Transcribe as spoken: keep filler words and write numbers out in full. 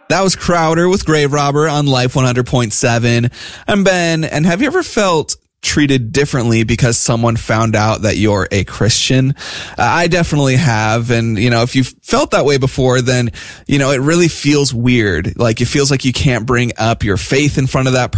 That was Crowder with Grave Robber on Life one hundred point seven. I'm Ben, and have you ever felt treated differently because someone found out that you're a Christian? Uh, I definitely have. And, you know, if you've felt that way before, then, you know, it really feels weird. Like, it feels like you can't bring up your faith in front of that person.